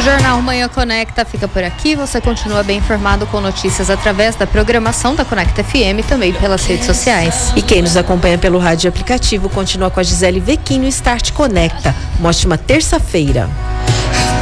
Jornal Manhã Conecta fica por aqui. Você continua bem informado com notícias através da programação da Conecta FM e também pelas redes sociais. E quem nos acompanha pelo rádio e aplicativo continua com a Gisele Vecchino Start Conecta. Uma ótima terça-feira.